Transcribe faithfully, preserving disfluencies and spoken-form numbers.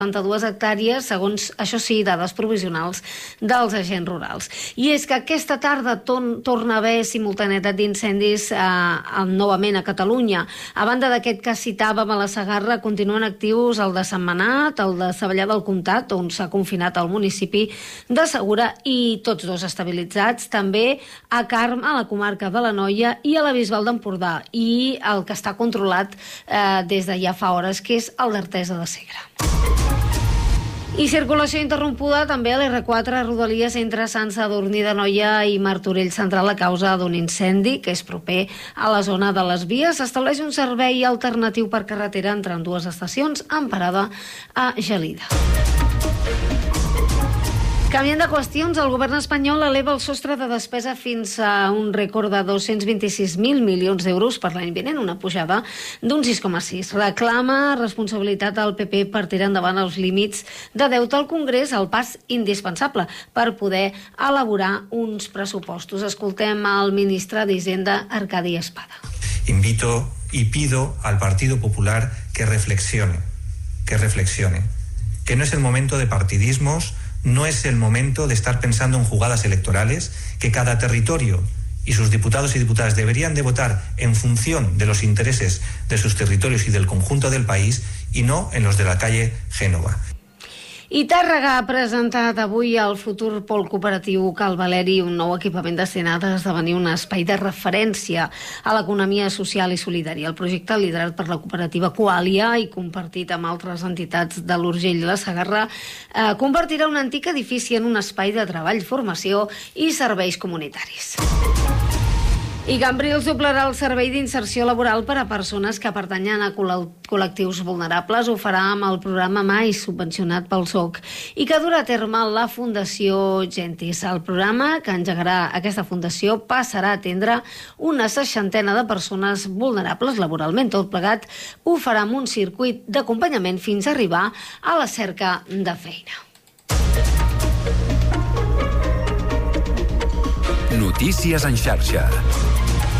quaranta-dues hectàrees, segons, això sí, dades provisionals dels agents rurals. I és que aquesta tarda ton, torna a haver simultaneïtat d'incendis eh, novament a Catalunya. A banda d'aquest que citàvem a la Segarra, continuen actius el de Sentmenat, el de Savallà del Comtat, on s'ha confinat el municipi de Segura, i tots dos estabilitzats, també a Carme, a la comarca de l'Anoia, i a la Bisbal d'Empordà, i el que està controlat eh, des de ja fa hores, que és el d'Artesa de Segre. I circulació interrompuda també a l'erre quatre a Rodalies entre Sant Sadurní d'Anoia i Martorell Central a causa d'un incendi que és proper a la zona de les vies. S'estableix un servei alternatiu per carretera entre dues estacions amb parada a Gelida. Canviant de qüestions, el govern espanyol eleva el sostre de despesa fins a un rècord de dos-cents vint-i-sis mil milions d'euros per l'any vinent, una pujada d'un sis coma sis. Reclama responsabilitat al pe pe per tirar endavant els límits de deute al Congrés, el pas indispensable per poder elaborar uns pressupostos. Escoltem al ministre d'Hisenda, Arcadi Espada. Invito y pido al Partido Popular que reflexione, que reflexione, que no es el momento de partidismos. No es el momento de estar pensando en jugadas electorales, que cada territorio y sus diputados y diputadas deberían de votar en función de los intereses de sus territorios y del conjunto del país y no en los de la calle Génova. I Tàrrega ha presentat avui el futur pol cooperatiu Cal Valeri, un nou equipament destinat a esdevenir un espai de referència a l'economia social i solidària. El projecte, liderat per la cooperativa Qualia i compartit amb altres entitats de l'Urgell i la Segarra, eh, convertirà un antic edifici en un espai de treball, formació i serveis comunitaris. I Cambrils doblarà el servei d'inserció laboral per a persones que pertanyen a col·lectius vulnerables. Ho farà amb el programa MAI, subvencionat pel soc, i que durà a terme la Fundació Gentis. El programa que engegarà aquesta fundació passarà a atendre una seixantena de persones vulnerables laboralment. Tot plegat ho farà amb un circuit d'acompanyament fins a arribar a la cerca de feina. Notícies en xarxa.